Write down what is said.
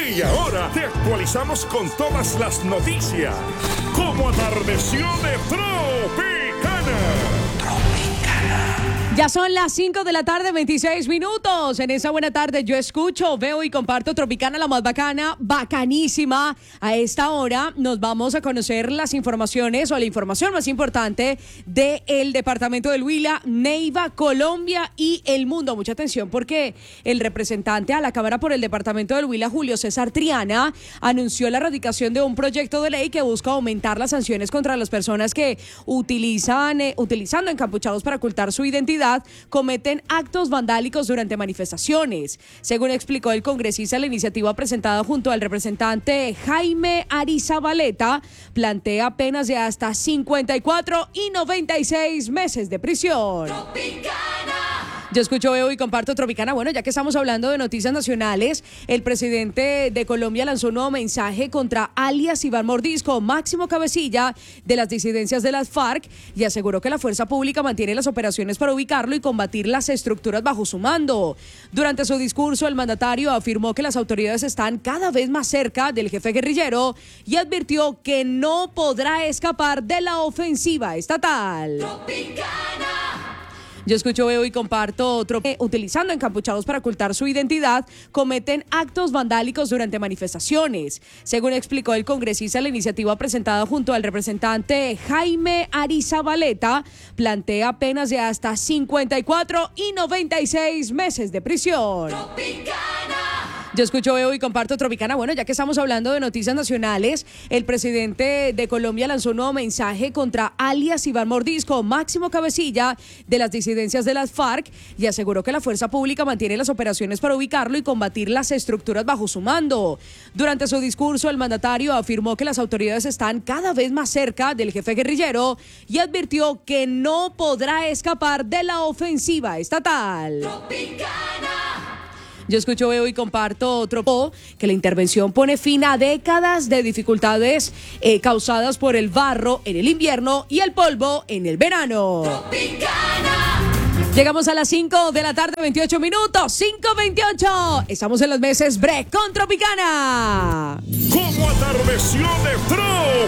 Y ahora te actualizamos con todas las noticias. Como atardeció de Tropicana. Ya son las 5 de la tarde, 26 minutos. En esa buena tarde yo escucho, veo y comparto Tropicana, la más bacana, bacanísima. A esta hora nos vamos a conocer las informaciones o la información más importante del departamento del Huila, Neiva, Colombia y el mundo. Mucha atención porque el representante a la Cámara por el departamento del Huila, Julio César Triana, anunció la erradicación de un proyecto de ley que busca aumentar las sanciones contra las personas que utilizando encapuchados para ocultar su identidad, cometen actos vandálicos durante manifestaciones. Según explicó el congresista, la iniciativa presentada junto al representante Jaime Arizabaleta plantea penas de hasta 54 y 96 meses de prisión. Yo escucho, veo y comparto Tropicana. Bueno, ya que estamos hablando de noticias nacionales, el presidente de Colombia lanzó un nuevo mensaje contra alias Iván Mordisco, máximo cabecilla de las disidencias de las FARC, y aseguró que la fuerza pública mantiene las operaciones para ubicarlo y combatir las estructuras bajo su mando. Durante su discurso, el mandatario afirmó que las autoridades están cada vez más cerca del jefe guerrillero y advirtió que no podrá escapar de la ofensiva estatal. Tropicana. Yo escucho, veo y comparto otro. Utilizando encapuchados para ocultar su identidad, cometen actos vandálicos durante manifestaciones. Según explicó el congresista, la iniciativa presentada junto al representante Jaime Arizabaleta plantea penas de hasta 54 y 96 meses de prisión. Yo escucho, veo y comparto Tropicana. Bueno, ya que estamos hablando de noticias nacionales, el presidente de Colombia lanzó un nuevo mensaje contra alias Iván Mordisco, máximo cabecilla de las disidencias de las FARC, y aseguró que la fuerza pública mantiene las operaciones para ubicarlo y combatir las estructuras bajo su mando. Durante su discurso, el mandatario afirmó que las autoridades están cada vez más cerca del jefe guerrillero y advirtió que no podrá escapar de la ofensiva estatal. Tropicana. Yo escucho, veo y comparto otro que la intervención pone fin a décadas de dificultades causadas por el barro en el invierno y el polvo en el verano. Tropicana. Llegamos a las 5 de la tarde, 28 minutos, 5:28. Estamos en los meses break con Tropicana. Como atardeció de Tropicana.